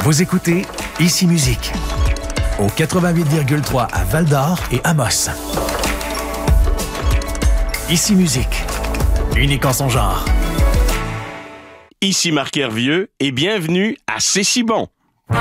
Vous écoutez Ici Musique au 88,3 à Val-d'Or et Amos. Ici Musique, unique en son genre. Ici Marc Hervieux et bienvenue à C'est si bon.